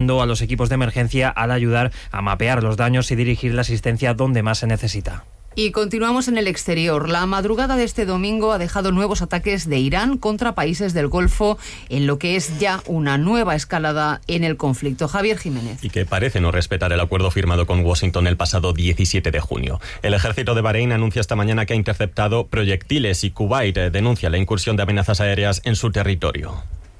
apoyando a los equipos de emergencia al ayudar a mapear los daños y dirigir la asistencia donde más se necesita. Y continuamos en el exterior. La madrugada de este domingo ha dejado nuevos ataques de Irán contra países del Golfo, en lo que es ya una nueva escalada en el conflicto. Javier Jiménez. Y que parece no respetar el acuerdo firmado con Washington el pasado 17 de junio. El ejército de Bahrein anuncia esta mañana que ha interceptado proyectiles y Kuwait denuncia la incursión de amenazas aéreas en su territorio.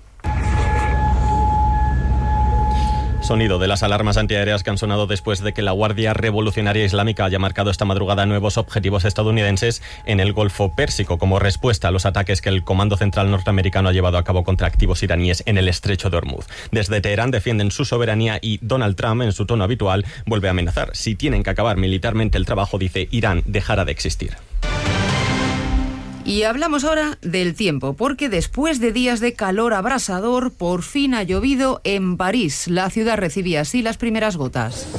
Sonido de las alarmas antiaéreas que han sonado después de que la Guardia Revolucionaria Islámica haya marcado esta madrugada nuevos objetivos estadounidenses en el Golfo Pérsico como respuesta a los ataques que el Comando Central norteamericano ha llevado a cabo contra activos iraníes en el Estrecho de Hormuz. Desde Teherán defienden su soberanía y Donald Trump, en su tono habitual, vuelve a amenazar. Si tienen que acabar militarmente el trabajo, dice, Irán dejará de existir. Y hablamos ahora del tiempo, porque después de días de calor abrasador, por fin ha llovido en París. La ciudad recibía así las primeras gotas.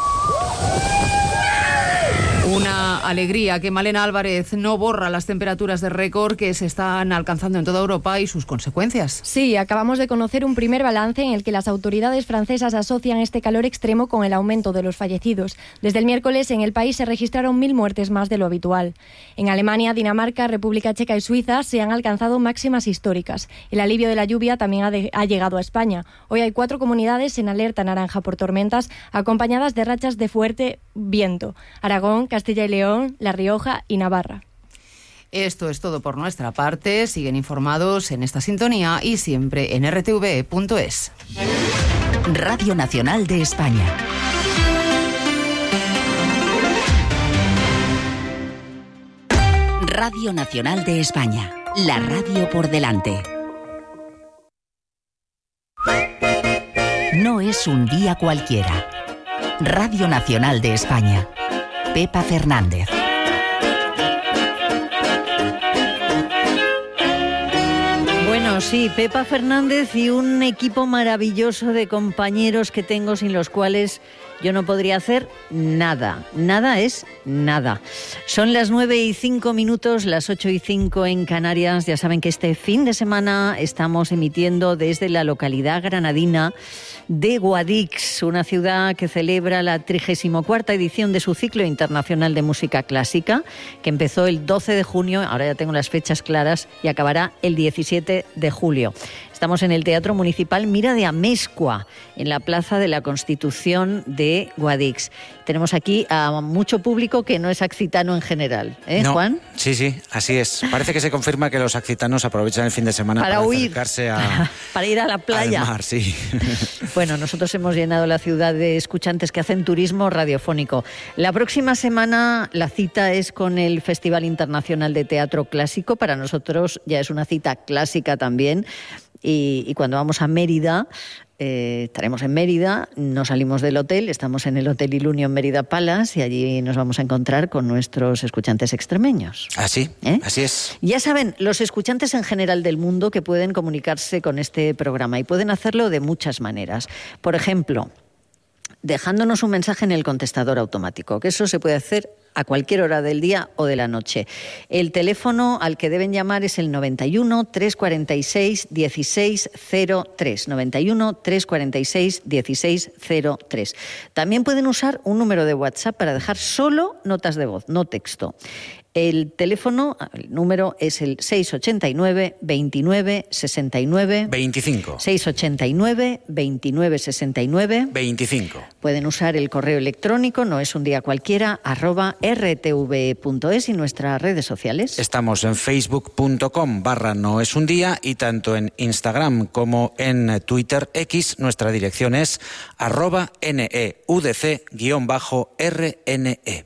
Una alegría que Malena Álvarez no borra las temperaturas de récord que se están alcanzando en toda Europa y sus consecuencias. Sí, acabamos de conocer un primer balance en el que las autoridades francesas asocian este calor extremo con el aumento de los fallecidos. Desde el miércoles en el país se registraron 1.000 muertes más de lo habitual. En Alemania, Dinamarca, República Checa y Suiza se han alcanzado máximas históricas. El alivio de la lluvia también ha llegado a España. Hoy hay 4 comunidades en alerta naranja por tormentas, acompañadas de rachas de fuerte viento: Aragón, Castilla y León, La Rioja y Navarra. Esto es todo por nuestra parte. Siguen informados en esta sintonía y siempre en rtv.es. Radio Nacional de España. Radio Nacional de España. La radio por delante. No es un día cualquiera. Radio Nacional de España. Pepa Fernández. Bueno, sí, Pepa Fernández y un equipo maravilloso de compañeros que tengo, sin los cuales yo no podría hacer nada. Nada es nada. Son las 9:05, las 8:05 en Canarias. Ya saben que este fin de semana estamos emitiendo desde la localidad granadina de Guadix, una ciudad que celebra la 34ª edición de su ciclo internacional de música clásica, que empezó el 12 de junio, ahora ya tengo las fechas claras, y acabará el 17 de julio. Estamos en el Teatro Municipal Mira de Amezcua, en la Plaza de la Constitución de Guadix. Tenemos aquí a mucho público que no es accitano en general, ¿eh, no, Juan? Sí, así es. Parece que se confirma que los accitanos aprovechan el fin de semana para huir, acercarse para ir a la playa. Al mar, sí. Bueno, nosotros hemos llenado la ciudad de escuchantes que hacen turismo radiofónico. La próxima semana la cita es con el Festival Internacional de Teatro Clásico. Para nosotros ya es una cita clásica también. Y cuando vamos a Mérida, estaremos en Mérida, no salimos del hotel, estamos en el Hotel Ilunion Mérida Palace y allí nos vamos a encontrar con nuestros escuchantes extremeños. Así es. Ya saben, los escuchantes en general del mundo que pueden comunicarse con este programa y pueden hacerlo de muchas maneras. Por ejemplo, dejándonos un mensaje en el contestador automático, que eso se puede hacer a cualquier hora del día o de la noche. El teléfono al que deben llamar es el 91 346 1603. 91 346 1603. También pueden usar un número de WhatsApp para dejar solo notas de voz, no texto. El teléfono, el número es el 689 29 69 25. 689 29 69 25. Pueden usar el correo electrónico, no es un día cualquiera, @rtv.es y nuestras redes sociales. Estamos en facebook.com/noesundía y tanto en Instagram como en Twitter X. Nuestra dirección es @neudc_rne.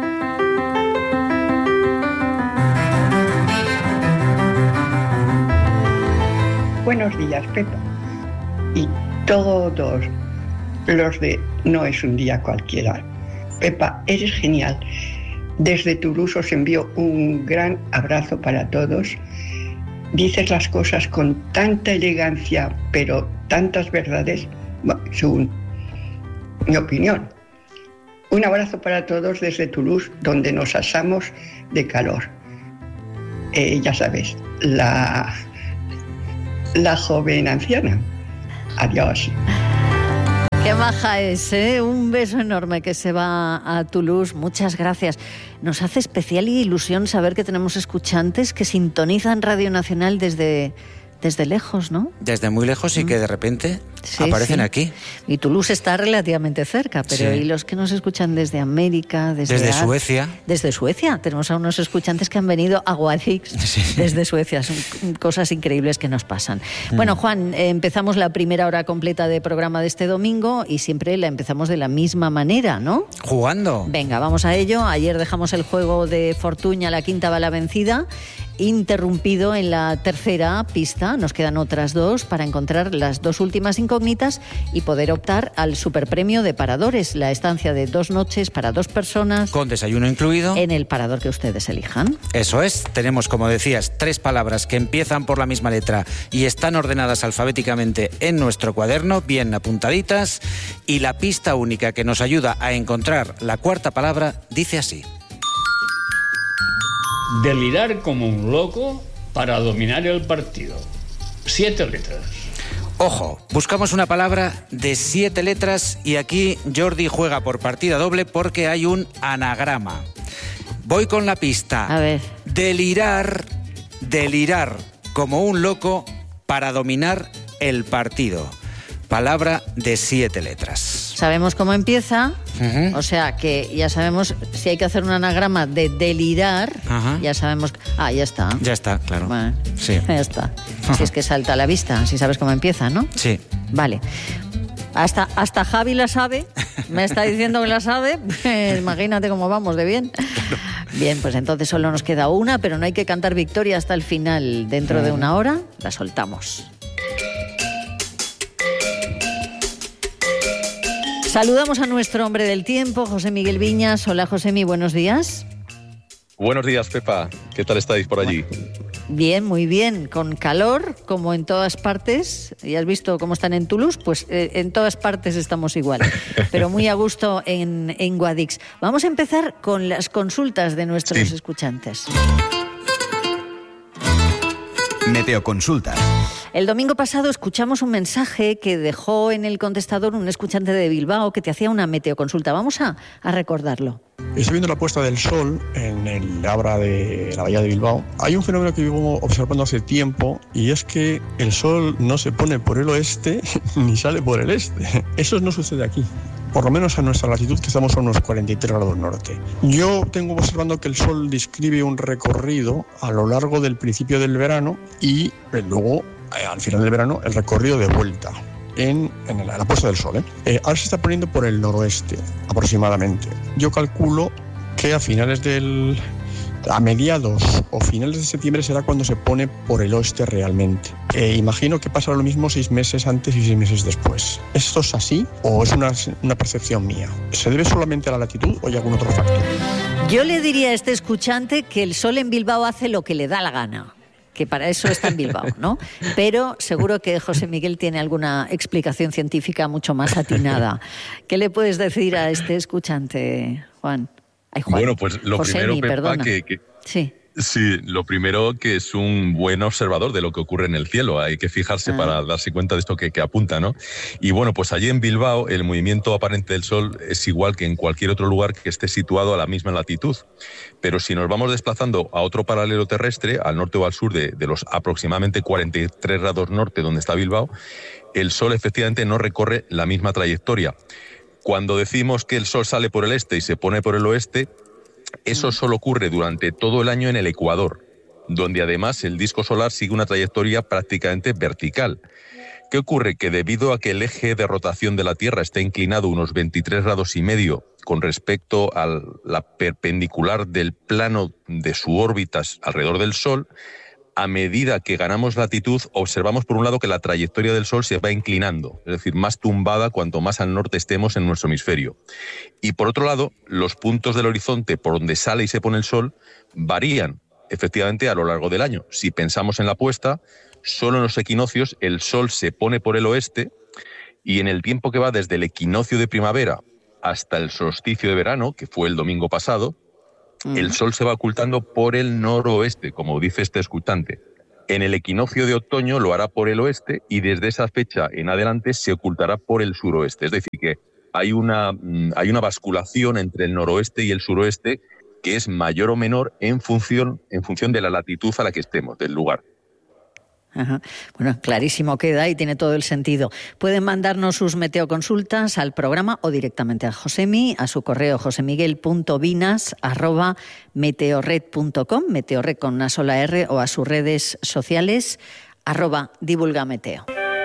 Buenos días, Pepa. Y todos los de No es un día cualquiera. Pepa, eres genial. Desde Toulouse os envío un gran abrazo para todos. Dices las cosas con tanta elegancia, pero tantas verdades, según mi opinión. Un abrazo para todos desde Toulouse, donde nos asamos de calor. Ya sabes, la joven anciana. Adiós. maja es, ¿eh? Un beso enorme que se va a Toulouse. Muchas gracias. Nos hace especial ilusión saber que tenemos escuchantes que sintonizan Radio Nacional desde lejos, ¿no? Desde muy lejos y que de repente aparecen aquí. Y Toulouse está relativamente cerca, pero Sí. ¿y los que nos escuchan desde América? Desde Suecia. Desde Suecia. Tenemos a unos escuchantes que han venido a Guadix desde Suecia. Son cosas increíbles que nos pasan. Bueno, Juan, empezamos la primera hora completa de programa de este domingo y siempre la empezamos de la misma manera, ¿no? Jugando. Venga, vamos a ello. Ayer dejamos el juego de Fortuña, la quinta bala vencida, interrumpido en la tercera pista. Nos quedan otras dos para encontrar las dos últimas incógnitas y poder optar al superpremio de Paradores, la estancia de 2 noches para 2 personas. Con desayuno incluido. En el parador que ustedes elijan. Eso es. Tenemos, como decías, 3 palabras que empiezan por la misma letra y están ordenadas alfabéticamente en nuestro cuaderno, bien apuntaditas. Y la pista única que nos ayuda a encontrar la cuarta palabra dice así. Delirar como un loco para dominar el partido. 7 letras. Ojo, buscamos una palabra de 7 letras y aquí Jordi juega por partida doble porque hay un anagrama. Voy con la pista. A ver. Delirar como un loco para dominar el partido. Palabra de 7 letras. Sabemos cómo empieza, o sea que ya sabemos si hay que hacer un anagrama de delirar, ya sabemos... Ah, ya está. Ya está, claro. Bueno, sí. Ya está. Si es que salta a la vista, si sabes cómo empieza, ¿no? Sí. Vale. Hasta Javi la sabe, me está diciendo que la sabe, pues imagínate cómo vamos de bien. Bien, pues entonces solo nos queda una, pero no hay que cantar victoria hasta el final. Dentro de una hora la soltamos. Saludamos a nuestro hombre del tiempo, José Miguel Viñas. Hola, Josemi, buenos días. Buenos días, Pepa. ¿Qué tal estáis por allí? Bien, muy bien. Con calor, como en todas partes. ¿Ya has visto cómo están en Toulouse? Pues en todas partes estamos igual. Pero muy a gusto en Guadix. Vamos a empezar con las consultas de nuestros escuchantes. Meteoconsultas. El domingo pasado escuchamos un mensaje que dejó en el contestador un escuchante de Bilbao que te hacía una meteoconsulta. Vamos a recordarlo. Estoy viendo la puesta del sol en el Abra de la Bahía de Bilbao. Hay un fenómeno que vivo observando hace tiempo y es que el sol no se pone por el oeste ni sale por el este. Eso no sucede aquí. Por lo menos a nuestra latitud, que estamos a unos 43 grados norte. Yo tengo observando que el sol describe un recorrido a lo largo del principio del verano y luego, al final del verano, el recorrido de vuelta en la puesta del sol. Ahora se está poniendo por el noroeste, aproximadamente. Yo calculo que a mediados o finales de septiembre será cuando se pone por el oeste realmente. Imagino que pasará lo mismo 6 meses antes y 6 meses después. ¿Esto es así o es una percepción mía? ¿Se debe solamente a la latitud o hay algún otro factor? Yo le diría a este escuchante que el sol en Bilbao hace lo que le da la gana, que para eso está en Bilbao, ¿no? Pero seguro que José Miguel tiene alguna explicación científica mucho más atinada. ¿Qué le puedes decir a este escuchante, Juan? Ay, Juan. Bueno, pues lo Josemi, primero, Pepa, Sí. Sí, lo primero que es un buen observador de lo que ocurre en el cielo. Hay que fijarse para darse cuenta de esto que apunta, ¿no? Y bueno, pues allí en Bilbao el movimiento aparente del Sol es igual que en cualquier otro lugar que esté situado a la misma latitud. Pero si nos vamos desplazando a otro paralelo terrestre, al norte o al sur de los aproximadamente 43 grados norte donde está Bilbao, el Sol efectivamente no recorre la misma trayectoria. Cuando decimos que el Sol sale por el este y se pone por el oeste, eso solo ocurre durante todo el año en el Ecuador, donde además el disco solar sigue una trayectoria prácticamente vertical. ¿Qué ocurre? Que debido a que el eje de rotación de la Tierra está inclinado unos 23 grados y medio con respecto a la perpendicular del plano de su órbita alrededor del Sol, a medida que ganamos latitud, observamos por un lado que la trayectoria del Sol se va inclinando, es decir, más tumbada cuanto más al norte estemos en nuestro hemisferio. Y por otro lado, los puntos del horizonte por donde sale y se pone el Sol varían efectivamente a lo largo del año. Si pensamos en la puesta, solo en los equinoccios el Sol se pone por el oeste y en el tiempo que va desde el equinoccio de primavera hasta el solsticio de verano, que fue el domingo pasado, el Sol se va ocultando por el noroeste, como dice este escuchante. En el equinoccio de otoño lo hará por el oeste y desde esa fecha en adelante se ocultará por el suroeste. Es decir, que hay una basculación entre el noroeste y el suroeste que es mayor o menor en función de la latitud a la que estemos, del lugar. Ajá. Bueno, clarísimo queda y tiene todo el sentido. Pueden mandarnos sus meteoconsultas al programa o directamente a Josemi, a su correo josemiguel.vinas@meteorred.com, meteorred con una sola R, o a sus redes sociales @divulgameteo.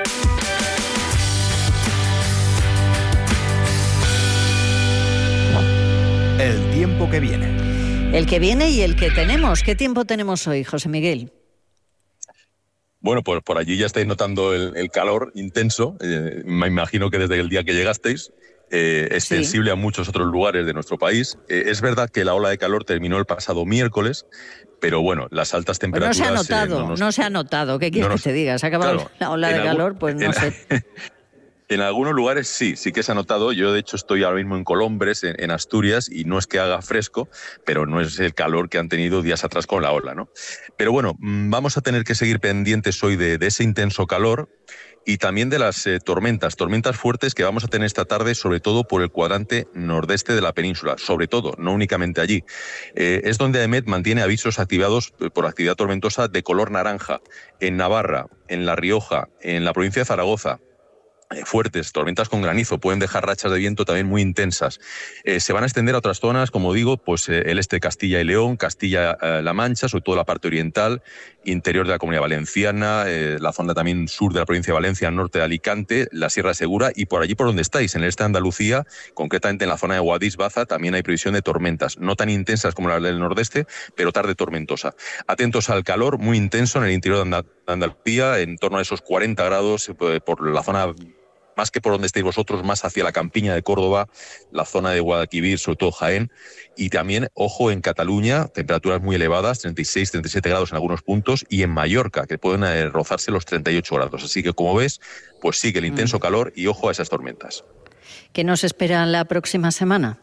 El tiempo que viene. El que viene y el que tenemos. ¿Qué tiempo tenemos hoy, José Miguel? Bueno, pues por allí ya estáis notando el calor intenso. Me imagino que desde el día que llegasteis, extensible a muchos otros lugares de nuestro país. Es verdad que la ola de calor terminó el pasado miércoles, pero bueno, las altas temperaturas... Pues no se ha notado. ¿Qué quieres que te diga? ¿Se ha acabado la ola de calor? Pues no sé. En algunos lugares sí que se ha notado. Yo, de hecho, estoy ahora mismo en Colombres, en Asturias, y no es que haga fresco, pero no es el calor que han tenido días atrás con la ola, ¿no? Pero bueno, vamos a tener que seguir pendientes hoy de ese intenso calor y también de las tormentas fuertes que vamos a tener esta tarde, sobre todo por el cuadrante nordeste de la península, sobre todo, no únicamente allí. Es donde AEMET mantiene avisos activados por actividad tormentosa de color naranja en Navarra, en La Rioja, en la provincia de Zaragoza. Fuertes, tormentas con granizo, pueden dejar rachas de viento también muy intensas. Se van a extender a otras zonas, como digo, pues el este de Castilla y León, Castilla-La Mancha, sobre todo la parte oriental, interior de la Comunidad Valenciana, la zona también sur de la provincia de Valencia, norte de Alicante, la Sierra Segura y por allí por donde estáis, en el este de Andalucía, concretamente en la zona de Guadix, Baza, también hay previsión de tormentas, no tan intensas como las del nordeste, pero tarde tormentosa. Atentos al calor muy intenso en el interior de Andalucía, en torno a esos 40 grados por la zona, más que por donde estéis vosotros, más hacia la campiña de Córdoba, la zona de Guadalquivir, sobre todo Jaén, y también, ojo, en Cataluña, temperaturas muy elevadas, 36, 37 grados en algunos puntos, y en Mallorca, que pueden rozarse los 38 grados. Así que, como ves, pues sigue el intenso calor y ojo a esas tormentas. ¿Qué nos espera la próxima semana?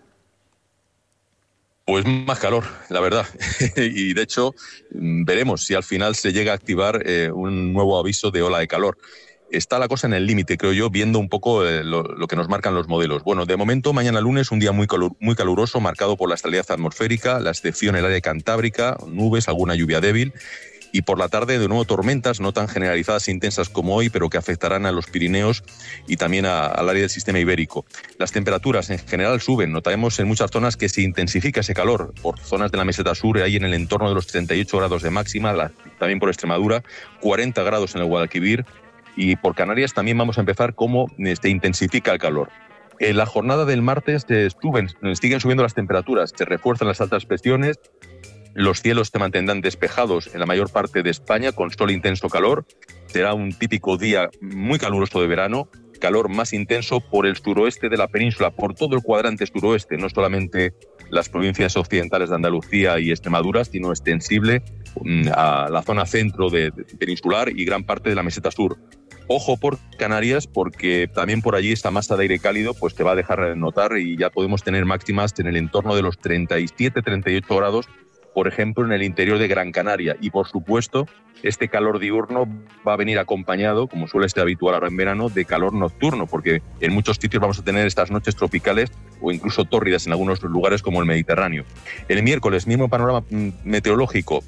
Pues más calor, la verdad. Y de hecho, veremos si al final se llega a activar un nuevo aviso de ola de calor. Está la cosa en el límite, creo yo, viendo un poco lo que nos marcan los modelos. Bueno, de momento, mañana lunes, un día muy caluroso, marcado por la estabilidad atmosférica, la excepción el área cantábrica, nubes, alguna lluvia débil. Y por la tarde, de nuevo, tormentas, no tan generalizadas e intensas como hoy, pero que afectarán a los Pirineos y también al área del sistema ibérico. Las temperaturas en general suben. Notaremos en muchas zonas que se intensifica ese calor. Por zonas de la meseta sur, ahí en el entorno de los 38 grados de máxima, también por Extremadura, 40 grados en el Guadalquivir. Y por Canarias también vamos a empezar cómo se intensifica el calor. En la jornada del martes siguen subiendo las temperaturas, se refuerzan las altas presiones, los cielos se mantendrán despejados en la mayor parte de España con sol e intenso calor. Será un típico día muy caluroso de verano, calor más intenso por el suroeste de la península, por todo el cuadrante suroeste, no solamente las provincias occidentales de Andalucía y Extremadura, sino extensible a la zona centro de peninsular y gran parte de la meseta sur. Ojo por Canarias, porque también por allí esta masa de aire cálido pues te va a dejar notar y ya podemos tener máximas en el entorno de los 37-38 grados, por ejemplo, en el interior de Gran Canaria. Y, por supuesto, este calor diurno va a venir acompañado, como suele ser habitual ahora en verano, de calor nocturno, porque en muchos sitios vamos a tener estas noches tropicales o incluso tórridas en algunos lugares como el Mediterráneo. El miércoles, mismo panorama meteorológico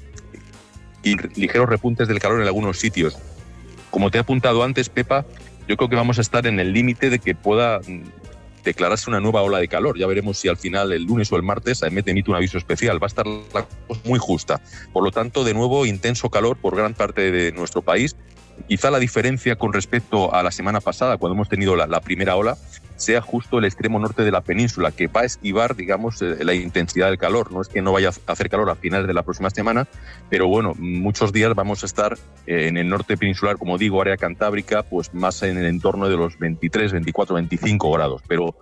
y ligeros repuntes del calor en algunos sitios. Como te he apuntado antes, Pepa, yo creo que vamos a estar en el límite de que pueda declararse una nueva ola de calor. Ya veremos si al final, el lunes o el martes, AEMET emite un aviso especial. Va a estar la cosa muy justa. Por lo tanto, de nuevo, intenso calor por gran parte de nuestro país. Quizá la diferencia con respecto a la semana pasada, cuando hemos tenido la primera ola, sea justo el extremo norte de la península, que va a esquivar, digamos, la intensidad del calor. No es que no vaya a hacer calor a finales de la próxima semana, pero bueno, muchos días vamos a estar en el norte peninsular, como digo, área cantábrica, pues más en el entorno de los 23, 24, 25 grados. Pero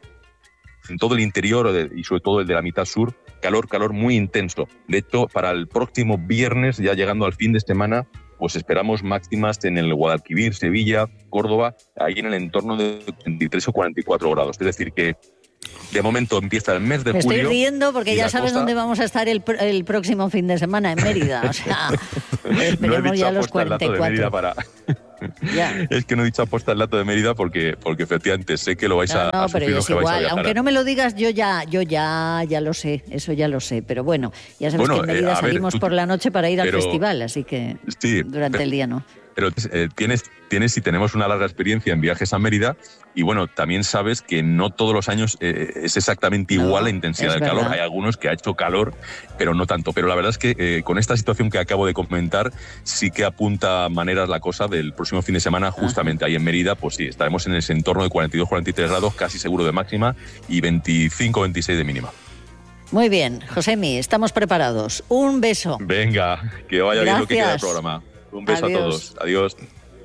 en todo el interior y sobre todo el de la mitad sur, calor muy intenso. De hecho, para el próximo viernes, ya llegando al fin de semana, pues esperamos máximas en el Guadalquivir, Sevilla, Córdoba, ahí en el entorno de 23 o 44 grados. Es decir, que De momento empieza el mes de julio. julio. Me estoy riendo porque ya sabes dónde vamos a estar el próximo fin de semana, en Mérida. O sea, esperemos ya los 44. Es que no he dicho aposta el dato de Mérida porque efectivamente sé que lo vais a No, sufrir. pero es igual. Aunque no me lo digas, yo ya lo sé. Eso ya lo sé. Pero bueno, ya sabes que en Mérida salimos por la noche para ir al festival, así que durante el día no. Pero tienes y tenemos una larga experiencia en viajes a Mérida y bueno, también sabes que no todos los años es exactamente igual la intensidad del calor. Hay algunos que ha hecho calor, pero no tanto. Pero la verdad es que con esta situación que acabo de comentar, sí que apunta maneras la cosa del próximo fin de semana, justamente ahí en Mérida, pues sí, estaremos en ese entorno de 42-43 grados, casi seguro de máxima, y 25-26 de mínima. Muy bien, Josemi, estamos preparados. Un beso. Venga, que vaya bien lo que queda del programa. Un beso a todos. Adiós.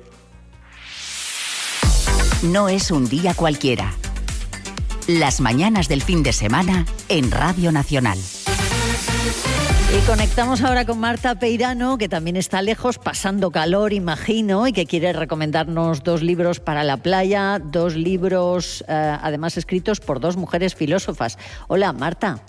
No es un día cualquiera. Las mañanas del fin de semana en Radio Nacional. Y conectamos ahora con Marta Peirano, que también está lejos, pasando calor, imagino, y que quiere recomendarnos 2 libros para la playa, 2 libros además escritos por 2 mujeres filósofas. Hola, Marta.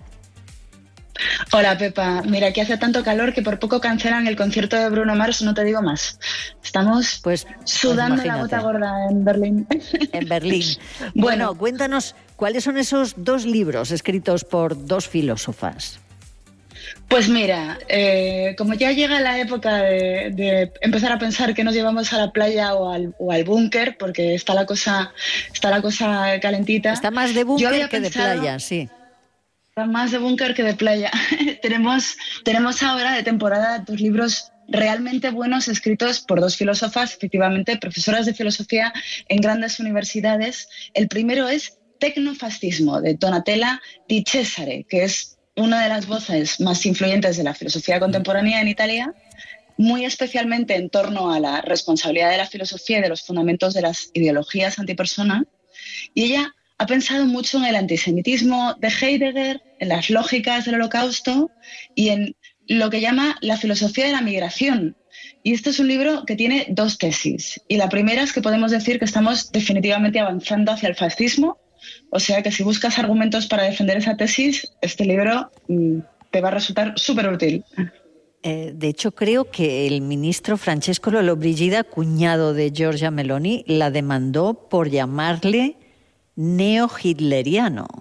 Hola, Pepa. Mira, que hace tanto calor que por poco cancelan el concierto de Bruno Mars, no te digo más. Estamos sudando la gota gorda en Berlín. En Berlín. Bueno, cuéntanos, ¿cuáles son esos 2 libros escritos por 2 filósofas? Pues mira, como ya llega la época de empezar a pensar que nos llevamos a la playa o al búnker, porque está la cosa calentita. Está más de búnker que de playa, sí. Más de búnker que de playa. tenemos ahora de temporada 2 libros realmente buenos escritos por 2 filósofas, efectivamente, profesoras de filosofía en grandes universidades. El primero es Tecnofascismo, de Donatella Di Cesare, que es una de las voces más influyentes de la filosofía contemporánea en Italia, muy especialmente en torno a la responsabilidad de la filosofía y de los fundamentos de las ideologías antipersona. Y ella ha pensado mucho en el antisemitismo de Heidegger, en las lógicas del Holocausto y en lo que llama la filosofía de la migración. Y este es un libro que tiene 2 tesis. Y la primera es que podemos decir que estamos definitivamente avanzando hacia el fascismo. O sea que si buscas argumentos para defender esa tesis, este libro te va a resultar súper útil. De hecho, creo que el ministro Francesco Lollobrigida, cuñado de Giorgia Meloni, la demandó por llamarle neo-hitleriano.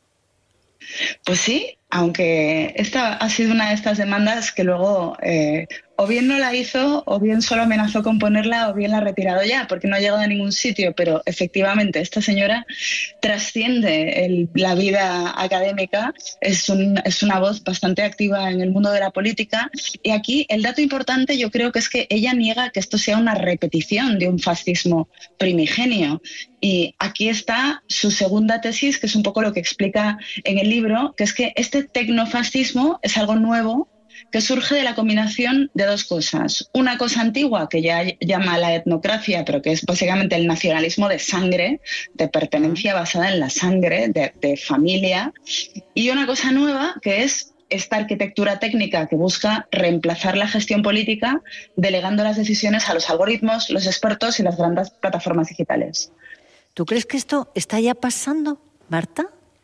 Pues sí, aunque esta ha sido una de estas demandas que luego o bien no la hizo, o bien solo amenazó con ponerla, o bien la ha retirado ya, porque no ha llegado a ningún sitio. Pero efectivamente, esta señora trasciende la vida académica, es una voz bastante activa en el mundo de la política. Y aquí el dato importante yo creo que es que ella niega que esto sea una repetición de un fascismo primigenio. Y aquí está su segunda tesis, que es un poco lo que explica en el libro, que es que este tecnofascismo es algo nuevo que surge de la combinación de 2 cosas. Una cosa antigua que ya llama la etnocracia, pero que es básicamente el nacionalismo de sangre, de pertenencia basada en la sangre, de familia. Y una cosa nueva que es esta arquitectura técnica que busca reemplazar la gestión política, delegando las decisiones a los algoritmos, los expertos y las grandes plataformas digitales. ¿Tú crees que esto está ya pasando, Marta?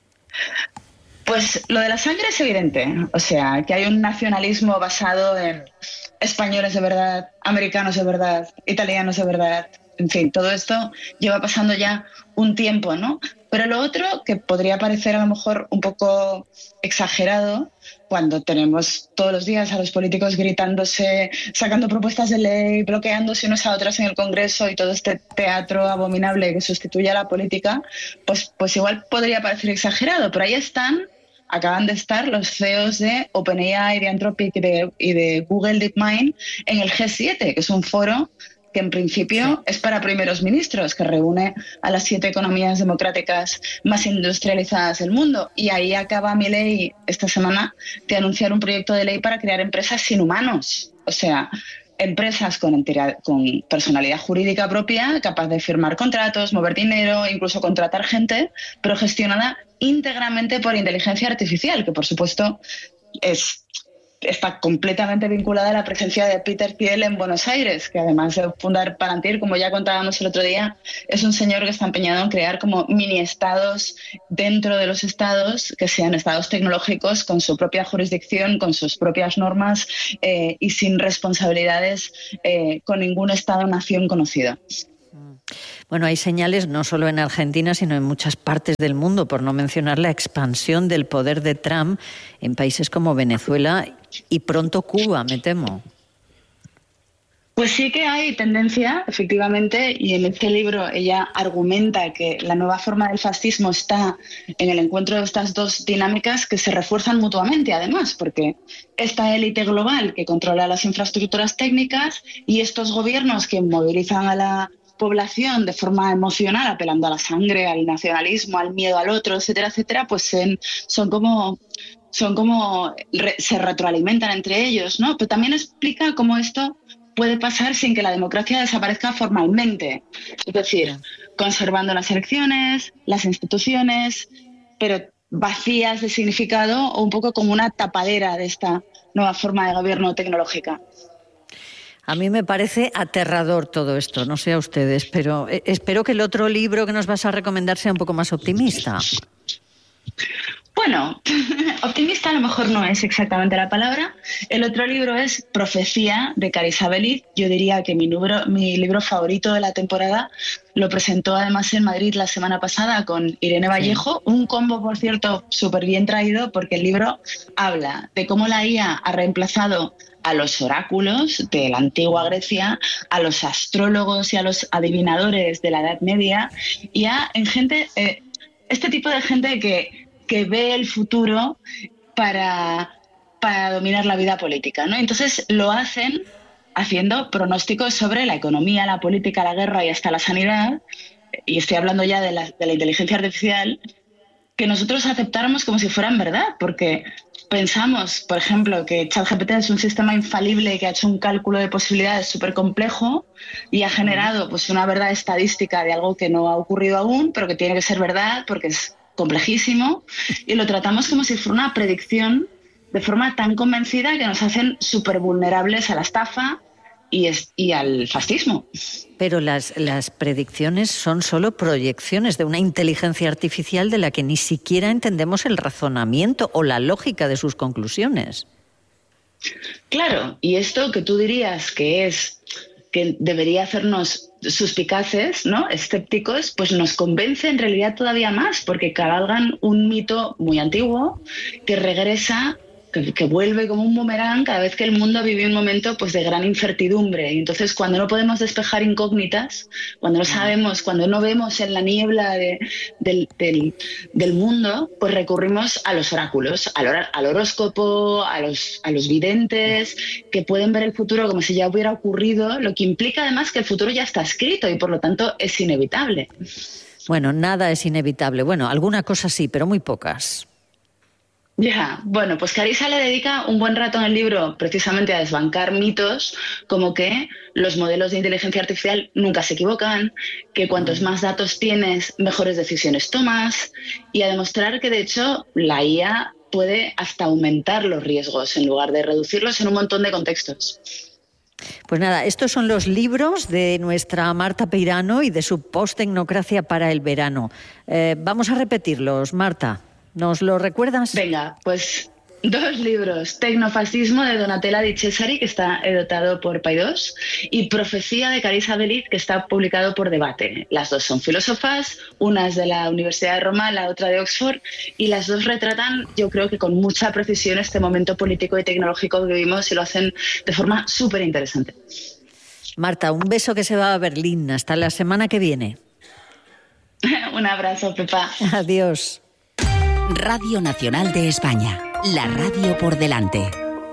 Pues lo de la sangre es evidente, o sea, que hay un nacionalismo basado en españoles de verdad, americanos de verdad, italianos de verdad, en fin, todo esto lleva pasando ya un tiempo, ¿no? Pero lo otro, que podría parecer a lo mejor un poco exagerado, cuando tenemos todos los días a los políticos gritándose, sacando propuestas de ley, bloqueándose unos a otros en el Congreso y todo este teatro abominable que sustituye a la política, pues igual podría parecer exagerado, pero ahí acaban de estar los CEOs de OpenAI, de Anthropic y de Google DeepMind en el G7, que es un foro que en principio es para primeros ministros, que reúne a las 7 economías democráticas más industrializadas del mundo. Y ahí acaba Milei esta semana de anunciar un proyecto de ley para crear empresas sin humanos. O sea, empresas con personalidad jurídica propia, capaz de firmar contratos, mover dinero, incluso contratar gente, pero gestionada íntegramente por inteligencia artificial, que por supuesto es está completamente vinculada a la presencia de Peter Thiel en Buenos Aires, que además de fundar Palantir, como ya contábamos el otro día, es un señor que está empeñado en crear como mini estados dentro de los estados, que sean estados tecnológicos con su propia jurisdicción, con sus propias normas y sin responsabilidades con ningún estado-nación conocido. Bueno, hay señales no solo en Argentina, sino en muchas partes del mundo, por no mencionar la expansión del poder de Trump en países como Venezuela y pronto Cuba, me temo. Pues sí que hay tendencia, efectivamente, y en este libro ella argumenta que la nueva forma del fascismo está en el encuentro de estas dos dinámicas que se refuerzan mutuamente, además, porque esta élite global que controla las infraestructuras técnicas y estos gobiernos que movilizan a la población de forma emocional, apelando a la sangre, al nacionalismo, al miedo al otro, etcétera, etcétera, pues son como se retroalimentan entre ellos, ¿no? Pero también explica cómo esto puede pasar sin que la democracia desaparezca formalmente, es decir, conservando las elecciones, las instituciones, pero vacías de significado o un poco como una tapadera de esta nueva forma de gobierno tecnológica. A mí me parece aterrador todo esto, no sé a ustedes, pero espero que el otro libro que nos vas a recomendar sea un poco más optimista. Bueno, optimista a lo mejor no es exactamente la palabra. El otro libro es Profecía, de Carissa Belliz. Yo diría que mi libro favorito de la temporada. Lo presentó además en Madrid la semana pasada con Irene Vallejo. Sí. Un combo, por cierto, súper bien traído, porque el libro habla de cómo la IA ha reemplazado a los oráculos de la antigua Grecia, a los astrólogos y a los adivinadores de la Edad Media, y en gente, este tipo de gente que ve el futuro para dominar la vida política, ¿no? Entonces lo hacen haciendo pronósticos sobre la economía, la política, la guerra y hasta la sanidad, y estoy hablando ya de la inteligencia artificial, que nosotros aceptáramos como si fueran verdad, porque pensamos, por ejemplo, que ChatGPT es un sistema infalible que ha hecho un cálculo de posibilidades súper complejo y ha generado pues una verdad estadística de algo que no ha ocurrido aún, pero que tiene que ser verdad porque es complejísimo, y lo tratamos como si fuera una predicción de forma tan convencida que nos hacen súper vulnerables a la estafa y al fascismo. Pero las predicciones son solo proyecciones de una inteligencia artificial de la que ni siquiera entendemos el razonamiento o la lógica de sus conclusiones. Claro, y esto que tú dirías que debería hacernos suspicaces, ¿no?, escépticos, pues nos convence en realidad todavía más, porque cabalgan un mito muy antiguo que regresa, que vuelve como un boomerang cada vez que el mundo vive un momento pues de gran incertidumbre. Y entonces, cuando no podemos despejar incógnitas, cuando no sabemos, cuando no vemos en la niebla del mundo, pues recurrimos a los oráculos, al horóscopo, a los videntes, que pueden ver el futuro como si ya hubiera ocurrido, lo que implica además que el futuro ya está escrito y por lo tanto es inevitable. Bueno, nada es inevitable. Bueno, alguna cosa sí, pero muy pocas. Ya, bueno, pues Carissa le dedica un buen rato en el libro precisamente a desbancar mitos como que los modelos de inteligencia artificial nunca se equivocan, que cuantos más datos tienes, mejores decisiones tomas, y a demostrar que de hecho la IA puede hasta aumentar los riesgos en lugar de reducirlos en un montón de contextos. Pues nada, estos son los libros de nuestra Marta Peirano y de su Post-Tecnocracia para el verano. Vamos a repetirlos, Marta. ¿Nos lo recuerdas? Venga, pues 2 libros. Tecnofascismo, de Donatella Di Cesari, que está editado por Paidós, y Profecía, de Carissa Belliz, que está publicado por Debate. Las 2 son filósofas, una es de la Universidad de Roma, la otra de Oxford, y las 2 retratan, yo creo que con mucha precisión, este momento político y tecnológico que vivimos, y lo hacen de forma súper interesante. Marta, un beso que se va a Berlín. Hasta la semana que viene. Un abrazo, Pepa. Adiós. Radio Nacional de España, la radio por delante.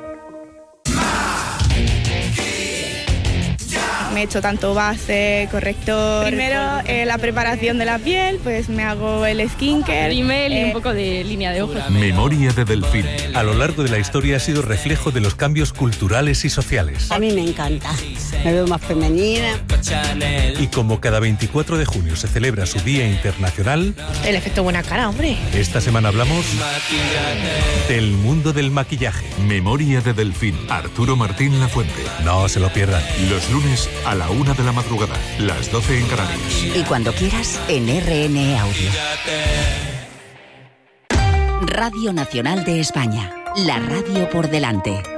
Me he hecho tanto base, corrector. Primero la preparación de la piel, pues me hago el skincare. Rímel y un poco de línea de ojos. Memoria de Delfín. A lo largo de la historia ha sido reflejo de los cambios culturales y sociales. A mí me encanta. me veo más femenina. Y como cada 24 de junio se celebra su Día Internacional... El efecto buena cara, hombre. Esta semana hablamos del mundo del maquillaje. Memoria de Delfín, Arturo Martín Lafuente. No se lo pierdan. Los lunes a la 1 de la madrugada, las 12 en Canarias. Y cuando quieras, en RN Audio. Radio Nacional de España, la radio por delante.